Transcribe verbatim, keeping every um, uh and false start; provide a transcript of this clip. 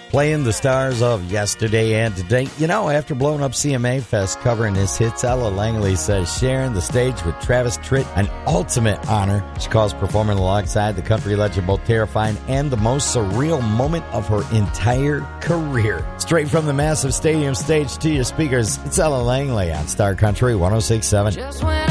playing the stars of yesterday and today. You know, after blowing up C M A Fest covering his hits, Ella Langley says sharing the stage with Travis Tritt, an ultimate honor. She calls performing alongside the country legend both terrifying and the most surreal moment of her entire career. Straight from the massive stadium stage to your speakers, it's Ella Langley on Star Country one oh six point seven.